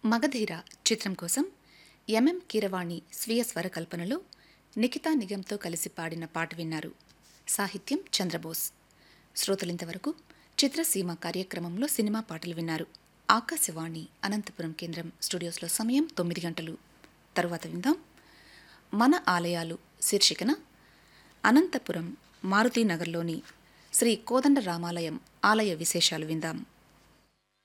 మగధీర చిత్రం కోసం ఎంఎం కీరవాణి స్వీయ స్వరకల్పనలో నిఖితా నిగంతో కలిసి పాడిన పాట విన్నారు. సాహిత్యం చంద్రబోస్. శ్రోతలింతవరకు చిత్రసీమ కార్యక్రమంలో సినిమా పాటలు విన్నారు. ఆకాశవాణి అనంతపురం కేంద్రం స్టూడియోస్లో సమయం 9 గంటలు. తరువాత విందాం మన ఆలయాలు శీర్షికన అనంతపురం మారుతీనగర్లోని శ్రీ కోదండ రామాలయం ఆలయ విశేషాలు విందాం.